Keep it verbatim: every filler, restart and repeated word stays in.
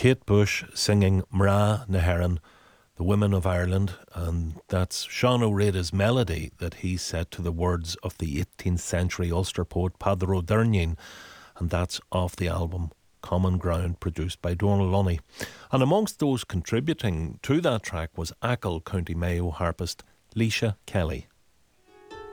Kate Bush singing Mra na Heron, the Women of Ireland, and that's Sean O'Reilly's melody that he set to the words of the eighteenth century Ulster poet Padro Durnin, and that's off the album Common Ground, produced by Donal Lunny. And amongst those contributing to that track was Achill County Mayo harpist Leisha Kelly.